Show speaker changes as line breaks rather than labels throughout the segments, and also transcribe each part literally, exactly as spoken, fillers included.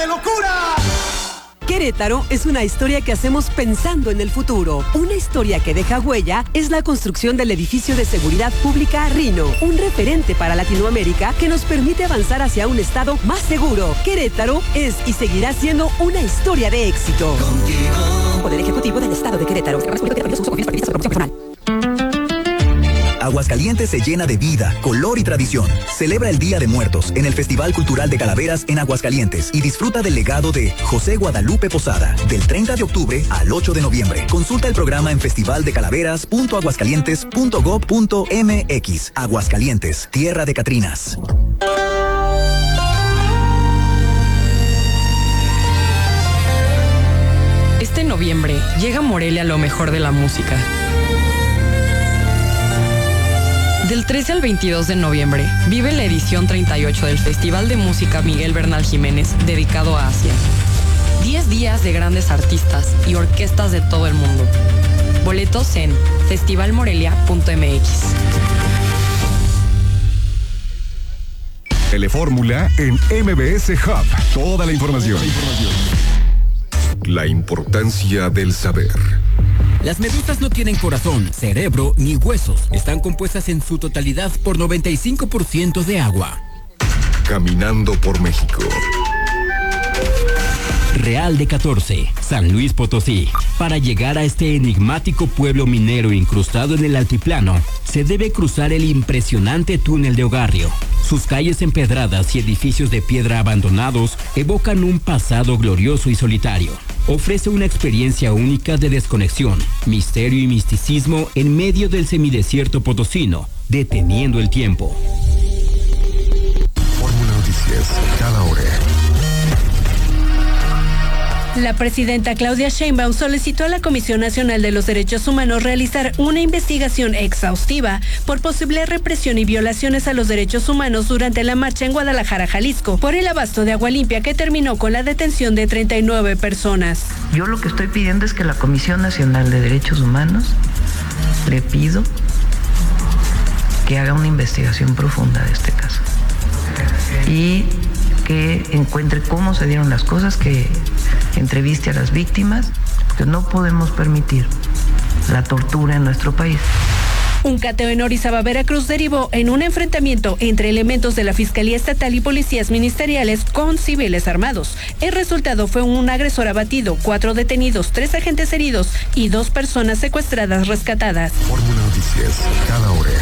locura!
Querétaro es una historia que hacemos pensando en el futuro. Una historia que deja huella es la construcción del edificio de seguridad pública Rino, un referente para Latinoamérica que nos permite avanzar hacia un estado más seguro. Querétaro es y seguirá siendo una historia de éxito. Contigo. Poder Ejecutivo del Estado de Querétaro.
Aguascalientes se llena de vida, color y tradición. Celebra el Día de Muertos en el Festival Cultural de Calaveras en Aguascalientes y disfruta del legado de José Guadalupe Posada del treinta de octubre al ocho de noviembre. Consulta el programa en festival de calaveras punto aguascalientes punto gob punto mx. Aguascalientes, tierra de Catrinas.
Este noviembre llega a Morelia lo mejor de la música. Del trece al veintidós de noviembre, vive la edición treinta y ocho del Festival de Música Miguel Bernal Jiménez, dedicado a Asia. diez días de grandes artistas y orquestas de todo el mundo. Boletos en festival morelia punto mx.
Telefórmula en M B S Hub. Toda la información. La importancia del saber.
Las medusas no tienen corazón, cerebro ni huesos. Están compuestas en su totalidad por noventa y cinco por ciento de agua.
Caminando por México.
Real de catorce, San Luis Potosí. Para llegar a este enigmático pueblo minero incrustado en el altiplano, se debe cruzar el impresionante túnel de Ogarrio. Sus calles empedradas y edificios de piedra abandonados evocan un pasado glorioso y solitario. Ofrece una experiencia única de desconexión, misterio y misticismo en medio del semidesierto potosino, deteniendo el tiempo.
Fórmula Noticias, cada hora.
La presidenta Claudia Sheinbaum solicitó a la Comisión Nacional de los Derechos Humanos realizar una investigación exhaustiva por posible represión y violaciones a los derechos humanos durante la marcha en Guadalajara, Jalisco, por el abasto de agua limpia que terminó con la detención de treinta y nueve personas.
Yo lo que estoy pidiendo es que la Comisión Nacional de Derechos Humanos le pido que haga una investigación profunda de este caso y que encuentre cómo se dieron las cosas, que entreviste a las víctimas, porque no podemos permitir la tortura en nuestro país.
Un cateo en Orizaba, Veracruz, derivó en un enfrentamiento entre elementos de la Fiscalía Estatal y policías ministeriales con civiles armados. El resultado fue un agresor abatido, cuatro detenidos, tres agentes heridos y dos personas secuestradas rescatadas.
Fórmula Noticias, cada hora.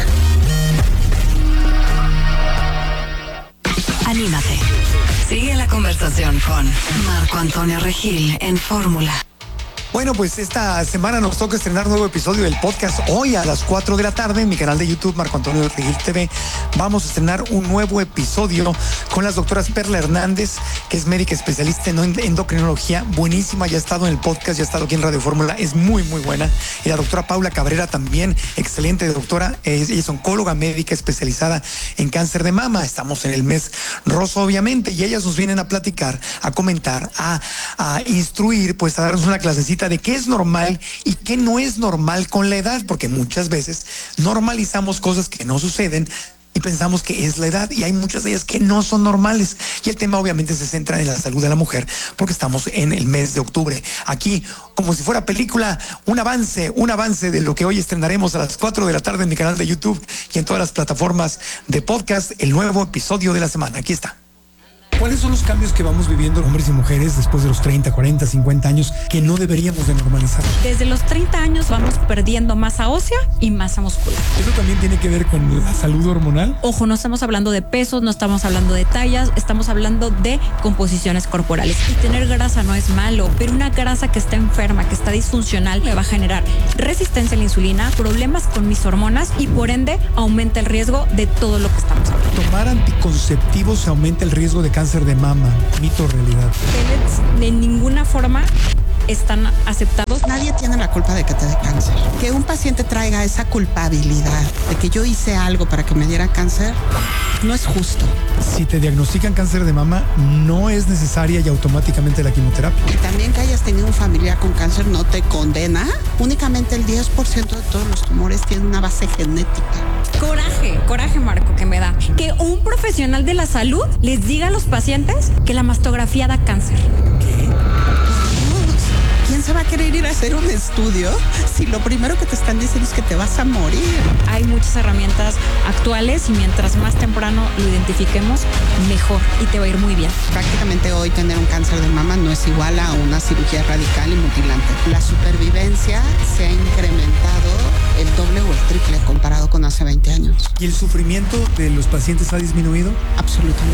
Anímate. Sigue la conversación con Marco Antonio Regil en Fórmula.
Bueno, pues esta semana nos toca estrenar un nuevo episodio del podcast. Hoy a las cuatro de la tarde en mi canal de YouTube, Marco Antonio Regil T V, vamos a estrenar un nuevo episodio con las doctoras Perla Hernández, que es médica especialista en endocrinología, buenísima, ya ha estado en el podcast, ya ha estado aquí en Radio Fórmula, es muy, muy buena. Y la doctora Paula Cabrera también, excelente doctora, es, ella es oncóloga médica especializada en cáncer de mama. Estamos en el mes rosa, obviamente, y ellas nos vienen a platicar, a comentar, a, a instruir, pues a darnos una clasecita de qué es normal y qué no es normal con la edad, porque muchas veces normalizamos cosas que no suceden y pensamos que es la edad, y hay muchas de ellas que no son normales. Y el tema obviamente se centra en la salud de la mujer, porque estamos en el mes de octubre. Aquí, como si fuera película, un avance, un avance de lo que hoy estrenaremos a las cuatro de la tarde en mi canal de YouTube y en todas las plataformas de podcast, el nuevo episodio de la semana. Aquí está. ¿Cuáles son los cambios que vamos viviendo hombres y mujeres después de los treinta, cuarenta, cincuenta años que no deberíamos de normalizar?
Desde los treinta años vamos perdiendo masa ósea y masa muscular.
¿Eso también tiene que ver con la salud hormonal?
Ojo, no estamos hablando de pesos, no estamos hablando de tallas, estamos hablando de composiciones corporales. Y tener grasa no es malo, pero una grasa que está enferma, que está disfuncional, me va a generar resistencia a la insulina, problemas con mis hormonas y por ende aumenta el riesgo de todo lo que estamos hablando.
Tomar anticonceptivos aumenta el riesgo de cáncer de mama, mito o realidad.
Pellets de ninguna forma están aceptados.
Nadie tiene la culpa de que te dé cáncer. Que un paciente traiga esa culpabilidad de que yo hice algo para que me diera cáncer, no es justo.
Si te diagnostican cáncer de mama, no es necesaria y automáticamente la quimioterapia.
Y también que hayas tenido un familiar con cáncer no te condena. Únicamente el diez por ciento de todos los tumores tienen una base genética.
Coraje, coraje, Marco, que me da. Que un profesional de la salud les diga a los pacientes que la mastografía da cáncer.
¿Qué? ¿Quién se va a querer ir a hacer un estudio si lo primero que te están diciendo es que te vas a morir?
Hay muchas herramientas actuales y mientras más temprano lo identifiquemos, mejor y te va a ir muy bien.
Prácticamente hoy tener un cáncer de mama no es igual a una cirugía radical y mutilante. La supervivencia se ha incrementado el doble o el triple comparado con hace veinte años.
¿Y el sufrimiento de los pacientes ha disminuido?
Absolutamente.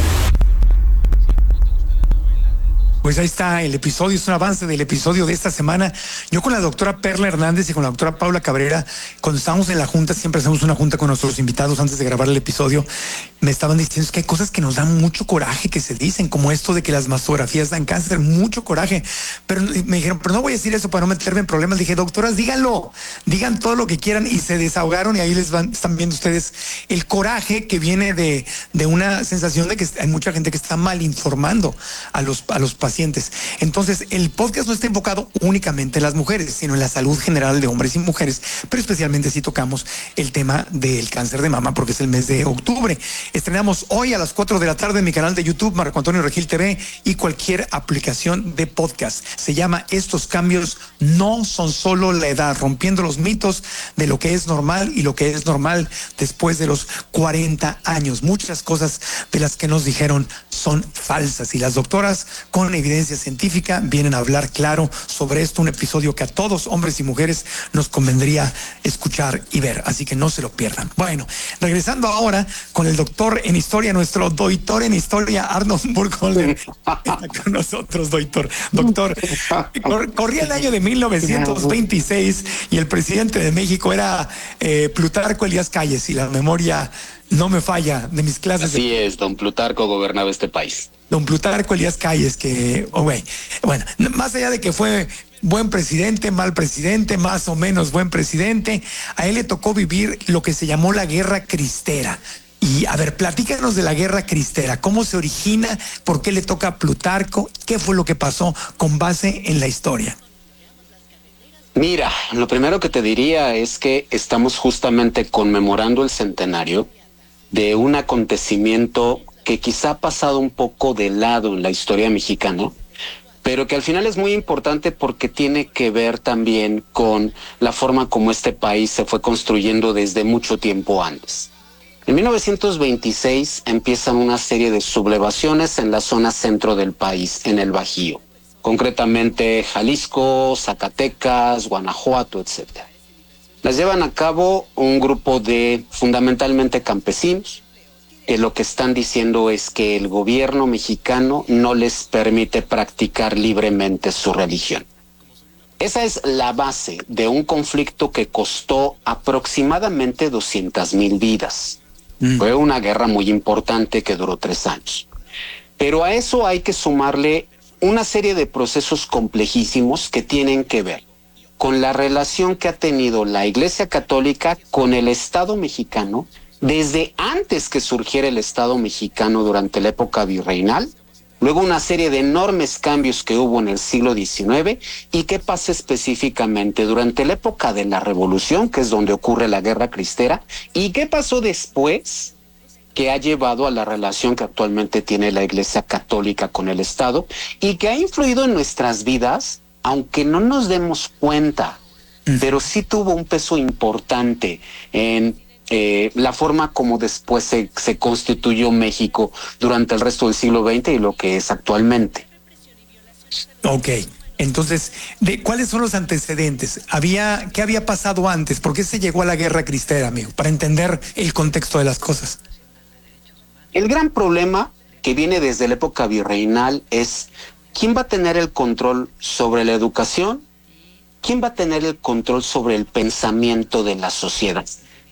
Pues ahí está el episodio, es un avance del episodio de esta semana. Yo con la doctora Perla Hernández y con la doctora Paula Cabrera, cuando estábamos en la junta, siempre hacemos una junta con nuestros invitados antes de grabar el episodio, me estaban diciendo que hay cosas que nos dan mucho coraje que se dicen, como esto de que las mastografías dan cáncer, mucho coraje. Pero me dijeron, pero no voy a decir eso para no meterme en problemas. Dije, doctoras, díganlo, digan todo lo que quieran, y se desahogaron, y ahí les van, están viendo ustedes el coraje que viene de, de una sensación de que hay mucha gente que está mal informando a los, a los pacientes. Entonces, el podcast no está enfocado únicamente en las mujeres, sino en la salud general de hombres y mujeres, pero especialmente si tocamos el tema del cáncer de mama, porque es el mes de octubre. Estrenamos hoy a las cuatro de la tarde en mi canal de YouTube, Marco Antonio Regil T V, y cualquier aplicación de podcast. Se llama Estos cambios no son solo la edad, rompiendo los mitos de lo que es normal y lo que es normal después de los cuarenta años. Muchas cosas de las que nos dijeron son falsas, y las doctoras con evidencia científica vienen a hablar claro sobre esto, un episodio que a todos, hombres y mujeres, nos convendría escuchar y ver, así que no se lo pierdan. Bueno, regresando ahora con el doctor en historia, nuestro doctor en historia, Arnold Burkholder, está con nosotros, doctor. Doctor, cor corría el año de mil novecientos veintiséis y el presidente de México era eh, Plutarco Elías Calles, y la memoria no me falla de mis clases.
Así
de...
es, don Plutarco gobernaba este país.
Don Plutarco Elías Calles, que, oh, güey, bueno, más allá de que fue buen presidente, mal presidente, más o menos buen presidente, a él le tocó vivir lo que se llamó la Guerra Cristera. Y a ver, platícanos de la Guerra Cristera, cómo se origina, por qué le toca a Plutarco, qué fue lo que pasó con base en la historia.
Mira, lo primero que te diría es que estamos justamente conmemorando el centenario de un acontecimiento que quizá ha pasado un poco de lado en la historia mexicana, pero que al final es muy importante porque tiene que ver también con la forma como este país se fue construyendo desde mucho tiempo antes. En mil novecientos veintiséis empiezan una serie de sublevaciones en la zona centro del país, en el Bajío, concretamente Jalisco, Zacatecas, Guanajuato, etcétera. Las llevan a cabo un grupo de fundamentalmente campesinos, que lo que están diciendo es que el gobierno mexicano no les permite practicar libremente su religión. Esa es la base de un conflicto que costó aproximadamente doscientas mil vidas. Mm. Fue una guerra muy importante que duró tres años. Pero a eso hay que sumarle una serie de procesos complejísimos que tienen que ver con la relación que ha tenido la Iglesia Católica con el Estado mexicano desde antes que surgiera el Estado mexicano durante la época virreinal, luego una serie de enormes cambios que hubo en el siglo diecinueve, y qué pasa específicamente durante la época de la Revolución, que es donde ocurre la Guerra Cristera, y qué pasó después, que ha llevado a la relación que actualmente tiene la Iglesia Católica con el Estado, y que ha influido en nuestras vidas, aunque no nos demos cuenta, pero sí tuvo un peso importante en Eh, la forma como después se, se constituyó México durante el resto del siglo veinte y lo que es actualmente.
Ok, entonces, ¿de cuáles son los antecedentes? ¿Había, ¿Qué había pasado antes? ¿Por qué se llegó a la Guerra Cristera, amigo? Para entender el contexto de las cosas.
El gran problema que viene desde la época virreinal es ¿quién va a tener el control sobre la educación? ¿Quién va a tener el control sobre el pensamiento de la sociedad?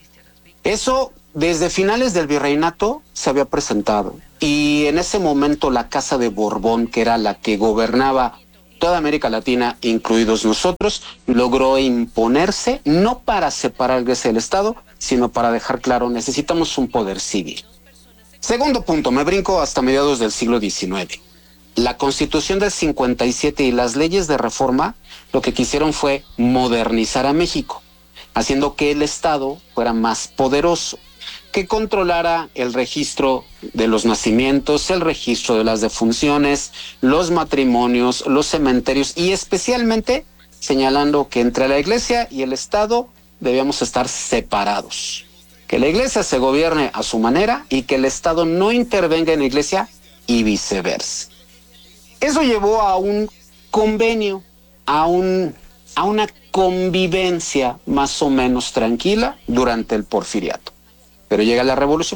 Eso desde finales del virreinato se había presentado, y en ese momento la Casa de Borbón, que era la que gobernaba toda América Latina, incluidos nosotros, logró imponerse no para separar la Iglesia del Estado, sino para dejar claro, necesitamos un poder civil. Segundo punto, me brinco hasta mediados del siglo diecinueve. La Constitución del cincuenta y siete y las leyes de reforma lo que quisieron fue modernizar a México, haciendo que el Estado fuera más poderoso, que controlara el registro de los nacimientos, el registro de las defunciones, los matrimonios, los cementerios y especialmente señalando que entre la Iglesia y el Estado debíamos estar separados. Que la Iglesia se gobierne a su manera y que el Estado no intervenga en la Iglesia y viceversa. Eso llevó a un convenio, a, un, a una convivencia más o menos tranquila durante el Porfiriato. Pero llega la Revolución.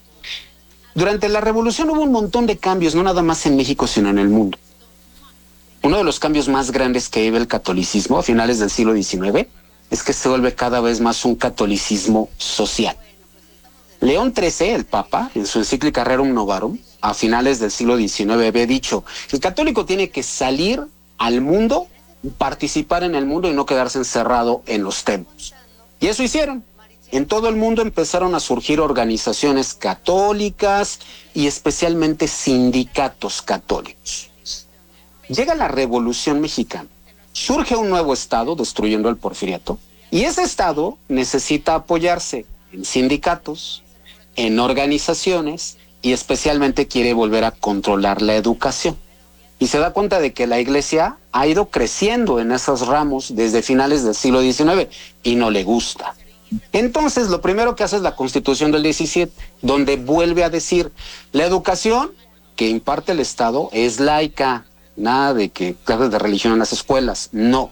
Durante la Revolución hubo un montón de cambios, no nada más en México, sino en el mundo. Uno de los cambios más grandes que vive el catolicismo a finales del siglo diecinueve es que se vuelve cada vez más un catolicismo social. León trece, el Papa, en su encíclica Rerum Novarum, a finales del siglo diecinueve, había dicho, el católico tiene que salir al mundo, participar en el mundo y no quedarse encerrado en los templos. Y eso hicieron. En todo el mundo empezaron a surgir organizaciones católicas y especialmente sindicatos católicos. Llega la Revolución Mexicana, surge un nuevo estado destruyendo el Porfiriato y ese estado necesita apoyarse en sindicatos, en organizaciones y especialmente quiere volver a controlar la educación. Y se da cuenta de que la Iglesia ha ido creciendo en esos ramos desde finales del siglo diecinueve y no le gusta. Entonces, lo primero que hace es la Constitución del diecisiete, donde vuelve a decir, la educación que imparte el Estado es laica, nada de que clases de religión en las escuelas, no.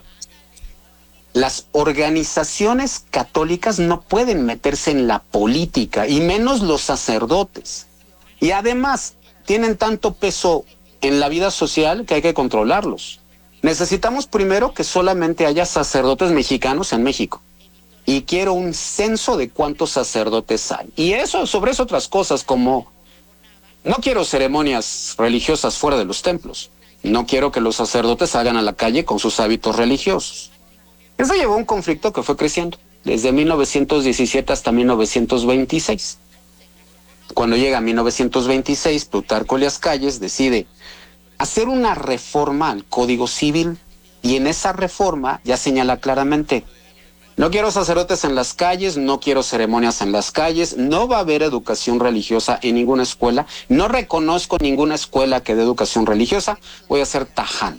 Las organizaciones católicas no pueden meterse en la política, y menos los sacerdotes. Y además, tienen tanto peso en la vida social que hay que controlarlos. Necesitamos primero que solamente haya sacerdotes mexicanos en México. Y quiero un censo de cuántos sacerdotes hay. Y eso, sobre eso otras cosas como, no quiero ceremonias religiosas fuera de los templos. No quiero que los sacerdotes salgan a la calle con sus hábitos religiosos. Eso llevó a un conflicto que fue creciendo, desde mil novecientos diecisiete hasta mil novecientos veintiséis. Cuando llega mil novecientos veintiséis, Plutarco Elías Calles decide hacer una reforma al Código Civil y en esa reforma ya señala claramente, no quiero sacerdotes en las calles, no quiero ceremonias en las calles, no va a haber educación religiosa en ninguna escuela, no reconozco ninguna escuela que dé educación religiosa, voy a ser tajante.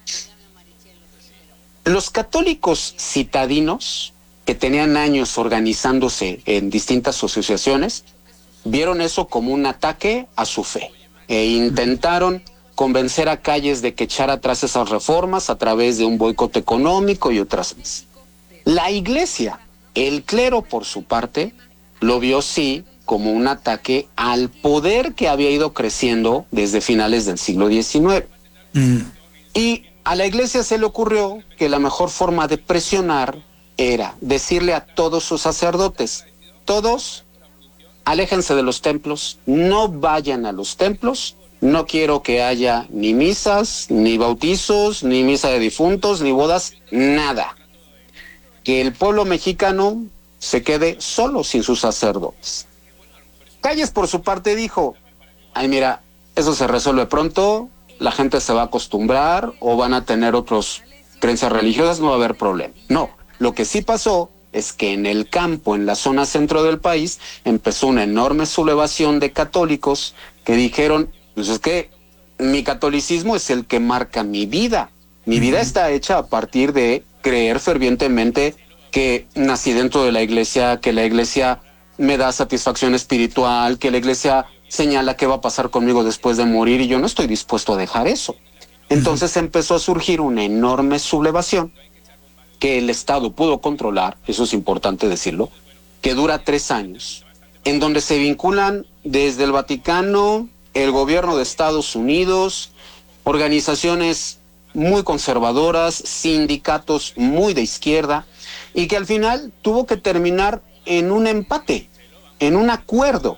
Los católicos citadinos, que tenían años organizándose en distintas asociaciones, vieron eso como un ataque a su fe e intentaron convencer a Calles de que echara atrás esas reformas a través de un boicot económico y otras más. La Iglesia, el clero por su parte, lo vio sí como un ataque al poder que había ido creciendo desde finales del siglo diecinueve. Mm. Y a la Iglesia se le ocurrió que la mejor forma de presionar era decirle a todos sus sacerdotes, todos, aléjense de los templos, no vayan a los templos, no quiero que haya ni misas, ni bautizos, ni misa de difuntos, ni bodas, nada. Que el pueblo mexicano se quede solo sin sus sacerdotes. Calles por su parte dijo, ay mira, eso se resuelve pronto, la gente se va a acostumbrar o van a tener otras creencias religiosas, no va a haber problema. No, lo que sí pasó es que en el campo, en la zona centro del país, empezó una enorme sublevación de católicos que dijeron, pues es que mi catolicismo es el que marca mi vida. Mi vida está hecha a partir de creer fervientemente que nací dentro de la Iglesia, que la Iglesia me da satisfacción espiritual, que la Iglesia señala qué va a pasar conmigo después de morir y yo no estoy dispuesto a dejar eso. Entonces uh-huh. empezó a surgir una enorme sublevación que el Estado pudo controlar, eso es importante decirlo, que dura tres años, en donde se vinculan desde el Vaticano, el gobierno de Estados Unidos, organizaciones muy conservadoras, sindicatos muy de izquierda, y que al final tuvo que terminar en un empate, en un acuerdo,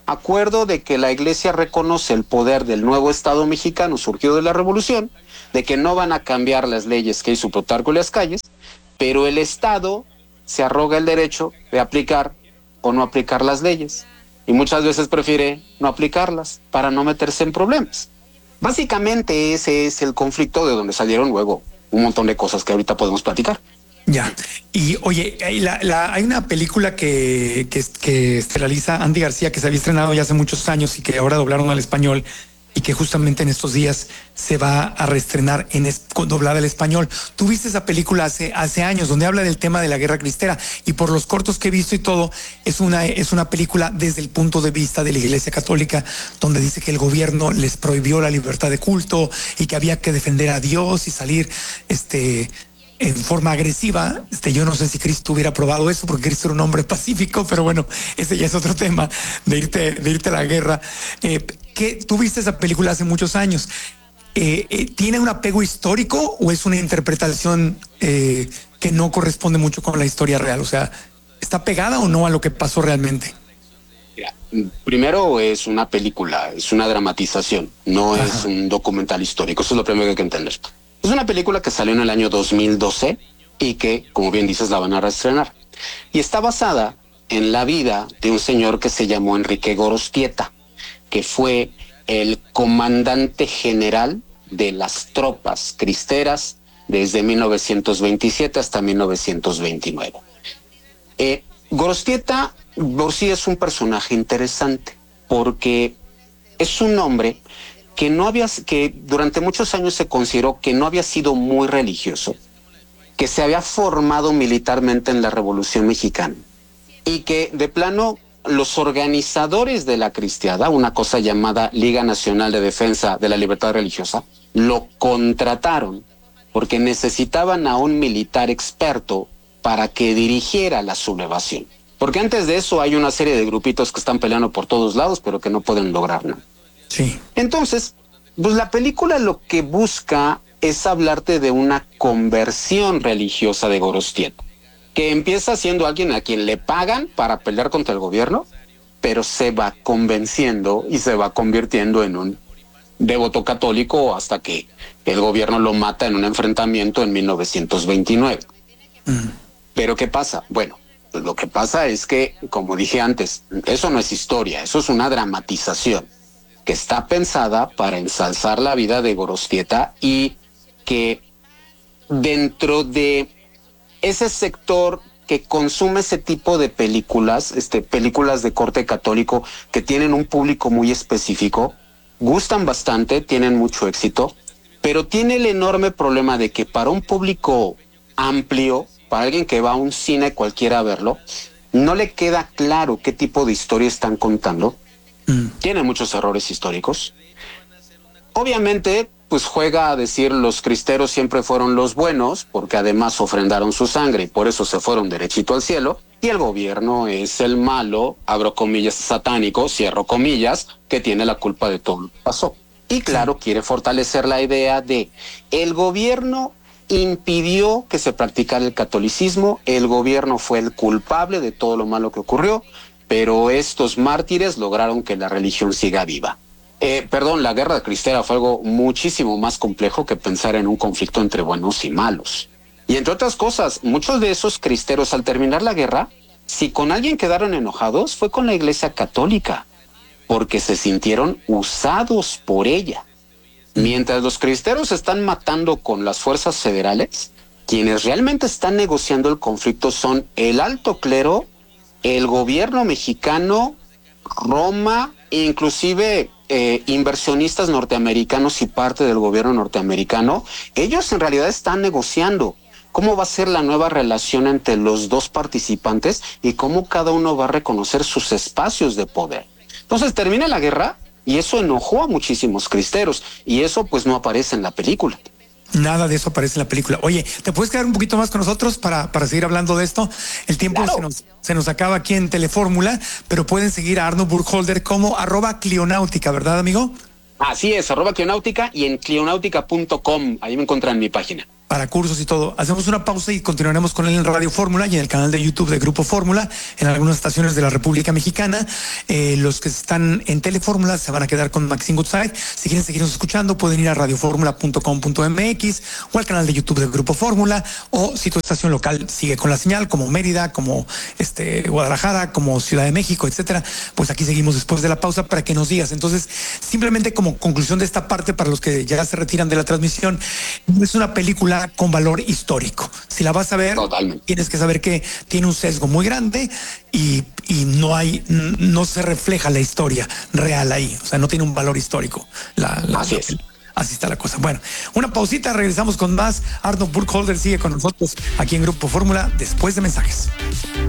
acuerdo de que la Iglesia reconoce el poder del nuevo Estado mexicano surgido de la Revolución, de que no van a cambiar las leyes que hizo Plutarco Elías Calles, pero el Estado se arroga el derecho de aplicar o no aplicar las leyes, y muchas veces prefiere no aplicarlas para no meterse en problemas. Básicamente ese es el conflicto de donde salieron luego un montón de cosas que ahorita podemos platicar.
Ya. Y oye, la, la, hay una película que, que, que realiza Andy García, que se había estrenado ya hace muchos años y que ahora doblaron al español, y que justamente en estos días se va a reestrenar en es, doblada al español. Tú viste esa película hace, hace años, donde habla del tema de la guerra cristera, y por los cortos que he visto y todo, es una, es una película desde el punto de vista de la Iglesia Católica, donde dice que el gobierno les prohibió la libertad de culto y que había que defender a Dios y salir este en forma agresiva. Este, yo no sé si Cristo hubiera aprobado eso, porque Cristo era un hombre pacífico, pero bueno, ese ya es otro tema de irte, de irte a la guerra. Eh, ¿qué, tú viste esa película hace muchos años. Eh, eh, ¿Tiene un apego histórico o es una interpretación eh, que no corresponde mucho con la historia real? O sea, ¿está pegada o no a lo que pasó realmente?
Mira, primero es una película, es una dramatización, no Ajá. es un documental histórico. Eso es lo primero que hay que entender. Es una película que salió en el año dos mil doce y que, como bien dices, la van a reestrenar. Y está basada en la vida de un señor que se llamó Enrique Gorostieta, que fue el comandante general de las tropas cristeras desde mil novecientos veintisiete hasta mil novecientos veintinueve. Eh, Gorostieta por sí es un personaje interesante porque es un hombre que no había, que durante muchos años se consideró que no había sido muy religioso, que se había formado militarmente en la Revolución Mexicana y que de plano los organizadores de la cristiada, una cosa llamada Liga Nacional de Defensa de la Libertad Religiosa, lo contrataron porque necesitaban a un militar experto para que dirigiera la sublevación. Porque antes de eso hay una serie de grupitos que están peleando por todos lados, pero que no pueden lograr nada.
Sí.
Entonces, pues la película lo que busca es hablarte de una conversión religiosa de Gorostieta, que empieza siendo alguien a quien le pagan para pelear contra el gobierno, pero se va convenciendo y se va convirtiendo en un devoto católico hasta que el gobierno lo mata en un enfrentamiento en mil novecientos veintinueve. Mm. ¿Pero qué pasa? Bueno, pues lo que pasa es que, como dije antes, eso no es historia, eso es una dramatización que está pensada para ensalzar la vida de Gorostieta y que dentro de ese sector que consume ese tipo de películas, este, películas de corte católico que tienen un público muy específico, gustan bastante, tienen mucho éxito, pero tiene el enorme problema de que para un público amplio, para alguien que va a un cine cualquiera a verlo, no le queda claro qué tipo de historia están contando. Mm. Tiene muchos errores históricos. Obviamente, pues juega a decir los cristeros siempre fueron los buenos, porque además ofrendaron su sangre y por eso se fueron derechito al cielo, y el gobierno es el malo, abro comillas, satánico, cierro comillas, que tiene la culpa de todo lo que pasó. Y claro, quiere fortalecer la idea de el gobierno impidió que se practicara el catolicismo, el gobierno fue el culpable de todo lo malo que ocurrió, pero estos mártires lograron que la religión siga viva. Eh, perdón, la guerra cristera fue algo muchísimo más complejo que pensar en un conflicto entre buenos y malos. Y entre otras cosas, muchos de esos cristeros al terminar la guerra, si con alguien quedaron enojados, fue con la Iglesia Católica, porque se sintieron usados por ella. Mientras los cristeros están matando con las fuerzas federales, quienes realmente están negociando el conflicto son el alto clero, el gobierno mexicano, Roma, inclusive eh, inversionistas norteamericanos y parte del gobierno norteamericano. Ellos en realidad están negociando cómo va a ser la nueva relación entre los dos participantes y cómo cada uno va a reconocer sus espacios de poder. Entonces termina la guerra y eso enojó a muchísimos cristeros y eso pues no aparece en la película.
Nada de eso aparece en la película. Oye, ¿te puedes quedar un poquito más con nosotros para, para seguir hablando de esto? El tiempo claro. se, nos, se nos acaba aquí en Telefórmula, pero pueden seguir a Arno Burkholder como arroba Clionáutica, ¿verdad, amigo?
Así es, arroba Clionáutica y en clionáutica punto com, ahí me encuentran mi página.
para cursos y todo. Hacemos una pausa y continuaremos con él en Radio Fórmula y en el canal de YouTube de Grupo Fórmula, en algunas estaciones de la República Mexicana. Eh, los que están en Telefórmula se van a quedar con Maxine Goodside. Si quieren seguirnos escuchando, pueden ir a radio fórmula punto com punto m x o al canal de YouTube de Grupo Fórmula, o si tu estación local sigue con la señal, como Mérida, como este Guadalajara, como Ciudad de México, etcétera, pues aquí seguimos después de la pausa para que nos digas. Entonces, simplemente como conclusión de esta parte, para los que ya se retiran de la transmisión, es una película con valor histórico. Si la vas a ver, totalmente, tienes que saber que tiene un sesgo muy grande y, y no hay, no se refleja la historia real ahí. O sea, no tiene un valor histórico. La, la, Así es. Así está la cosa. Bueno, una pausita, regresamos con más. Arnold Burkholder sigue con nosotros aquí en Grupo Fórmula después de mensajes.